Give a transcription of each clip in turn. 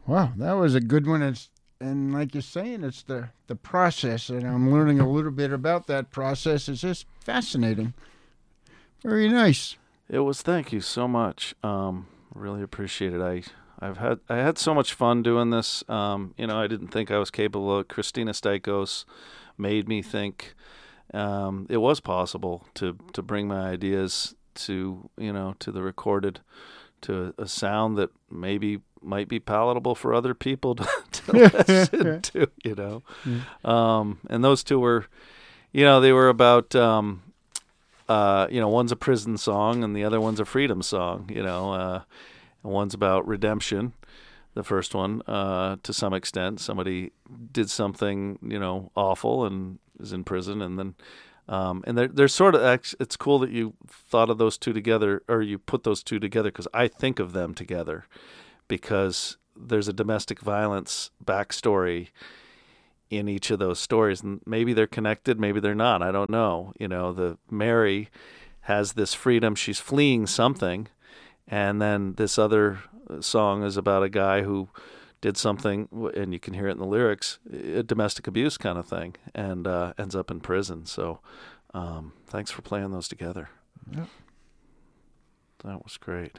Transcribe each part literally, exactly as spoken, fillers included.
Wow, that was a good one. It's and like you're saying, it's the the process, and I'm learning a little bit about that process. It's just fascinating. Very nice. It was. Thank you so much. Um, really appreciate it. I I've had I had so much fun doing this. Um, you know, I didn't think I was capable of. Christina Stikos made me think um, it was possible to to bring my ideas to you know to the recorded to a sound that maybe might be palatable for other people to, to listen to. You know, um, and those two were, you know, they were about. Um, uh, you know, one's a prison song and the other one's a freedom song. You know, uh, and one's about redemption. The first one, uh, to some extent, somebody did something, you know, awful and is in prison, and then, um, and they're they're sort of. It's cool that you thought of those two together, or you put those two together, because I think of them together, because there's a domestic violence backstory in each of those stories, and maybe they're connected, maybe they're not. I don't know. You know, the Mary has this freedom; she's fleeing something, and then this other song is about a guy who did something, and you can hear it in the lyrics, a domestic abuse kind of thing, and uh, ends up in prison. So, um, thanks for playing those together. Yep. That was great.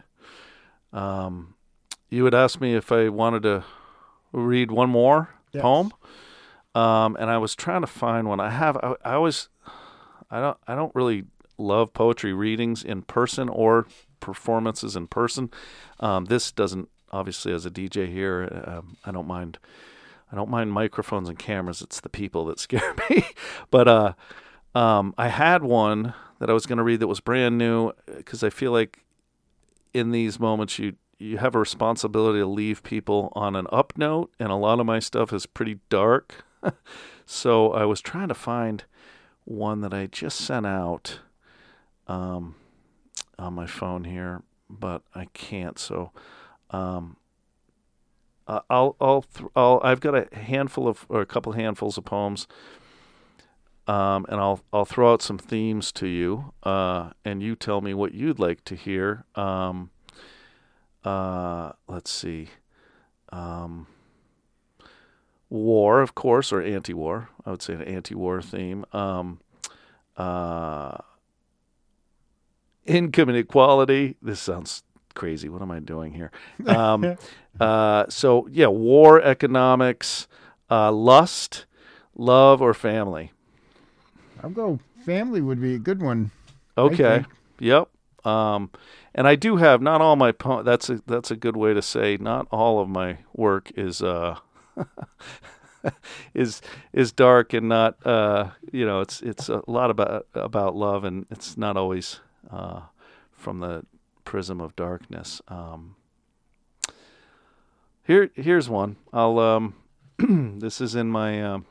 Um, you had asked me if I wanted to read one more Yes. poem. Um, and I was trying to find one. I have. I, I always. I don't. I don't really love poetry readings in person or performances in person. Um, this doesn't. Obviously, as a D J here, um, I don't mind. I don't mind microphones and cameras. It's the people that scare me. But uh, um, I had one that I was going to read that was brand new, because I feel like in these moments you you have a responsibility to leave people on an up note, and a lot of my stuff is pretty dark. So I was trying to find one that I just sent out um, on my phone here, but I can't. So um, I'll, I'll, th- I'll, I've got a handful of, or a couple handfuls of poems, um, and I'll, I'll throw out some themes to you, uh, and you tell me what you'd like to hear. Um, uh, let's see. Um, War, of course, or anti-war. I would say an anti-war theme. Um, uh, income inequality. This sounds crazy. What am I doing here? Um, uh, so, yeah, war, economics, uh, lust, love, or family. I'll go. Family would be a good one. Okay. Yep. Um, and I do have not all my po- that's a that's a good way to say not all of my work is uh is is dark, and not uh you know it's it's a lot about about love, and it's not always uh from the prism of darkness. Um here here's one. I'll um this is in my um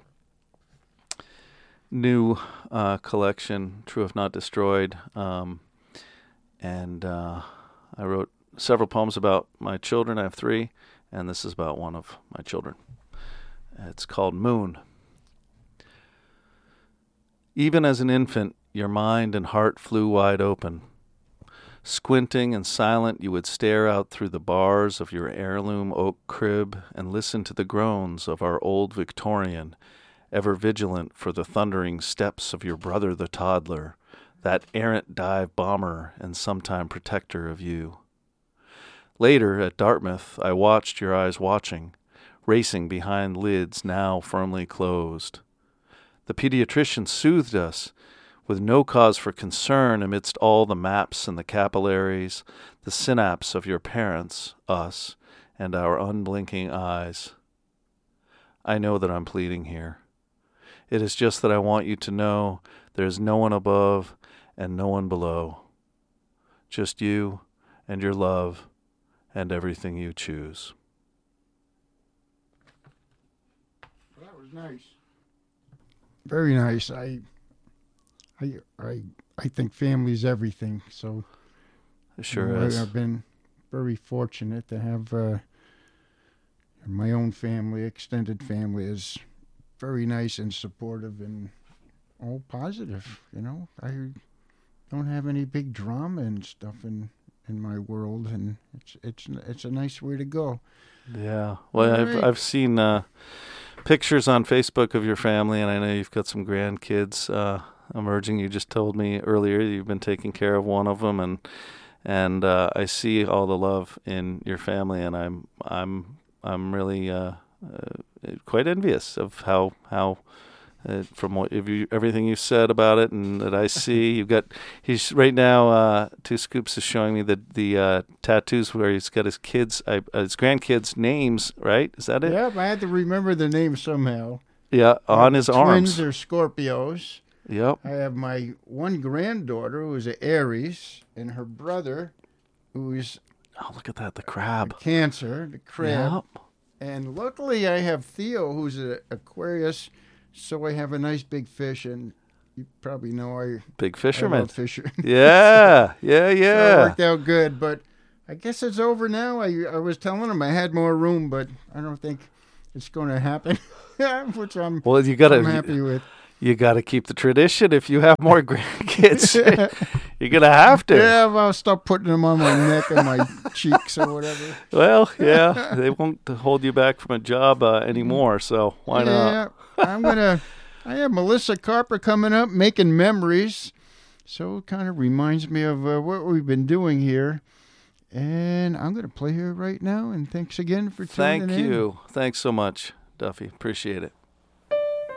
new uh collection, True If Not Destroyed. Um and uh I wrote several poems about my children. I have three, and this is about one of my children. It's called Moon. Even as an infant, your mind and heart flew wide open. Squinting and silent, you would stare out through the bars of your heirloom oak crib and listen to the groans of our old Victorian, ever vigilant for the thundering steps of your brother the toddler, that errant dive bomber and sometime protector of you. Later, at Dartmouth, I watched your eyes watching, racing behind lids now firmly closed. The pediatrician soothed us, with no cause for concern amidst all the maps and the capillaries, the synapse of your parents, us, and our unblinking eyes. I know that I'm pleading here. It is just that I want you to know there is no one above and no one below. Just you and your love and everything you choose. That was nice. Very nice. I, I, I, I think family's everything. So It sure you know, is. I've been very fortunate to have uh, my own family, extended family, is very nice and supportive and all positive. You know, I don't have any big drama and stuff in in my world, and it's it's it's a nice way to go. Yeah. Well, All I've right. I've seen uh, pictures on Facebook of your family, and I know you've got some grandkids uh, emerging. You just told me earlier you've been taking care of one of them, and and uh, I see all the love in your family, and I'm I'm I'm really uh, uh, quite envious of how how. Uh, from what if you, everything you said about it, and that I see, you've got. He's right now. Uh, Two Scoops is showing me the the uh, tattoos where he's got his kids, uh, his grandkids' names. Right? Is that it? Yep, I had to remember the name somehow. Yeah, on The his twins arms. are Scorpios. Yep. I have my one granddaughter who is an Aries, and her brother, who is Oh, look at that, the crab. Cancer, the crab. Yep. And luckily, I have Theo, who's an Aquarius, so I have a nice big fish, and you probably know I, Big I fisherman. love fishing. Yeah, yeah, So it yeah. worked out good, but I guess it's over now. I I was telling him I had more room, but I don't think it's going to happen, which I'm, Well, you I'm gotta happy with. you gotta keep the tradition. If you have more grandkids, you're gonna have to. Yeah, well, I'll stop putting them on my neck and my cheeks or whatever. Well, yeah, they won't hold you back from a job uh, anymore. So why not? Yeah, I'm gonna. I have Melissa Carper coming up, making memories. So it kind of reminds me of uh, what we've been doing here, and I'm gonna play her right now. And thanks again for tuning Thank in. you. Thanks so much, Duffy. Appreciate it.